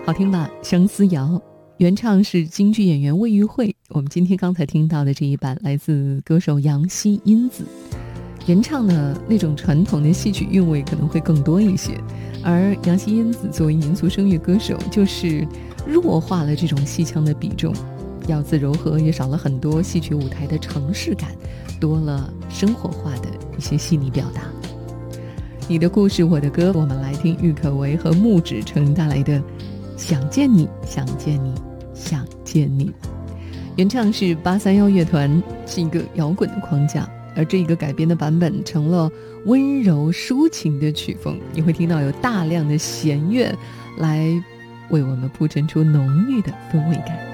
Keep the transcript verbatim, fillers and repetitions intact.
好听吧？相思谣，原唱是京剧演员魏玉慧。我们今天刚才听到的这一版来自歌手杨希因子，原唱呢那种传统的戏曲韵味可能会更多一些，而杨希因子作为民族声乐歌手，就是弱化了这种戏腔的比重，咬字柔和，也少了很多戏曲舞台的程式感，多了生活化的一些细腻表达。你的故事我的歌，我们来听郁可唯和穆芷成带来的想见你想见你想见你。原唱是八三幺乐团，是一个摇滚的框架，而这一个改编的版本成了温柔抒情的曲风，你会听到有大量的弦乐来为我们铺陈出浓郁的氛围感。